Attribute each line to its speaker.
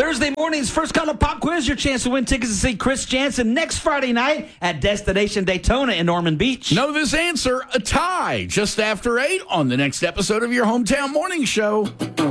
Speaker 1: Thursday morning's First Color Pop Quiz, your chance to win tickets to see Chris Jansen next Friday night at Destination Daytona in Norman Beach.
Speaker 2: Know this answer, a tie, just after 8 on the next episode of your Hometown Morning Show.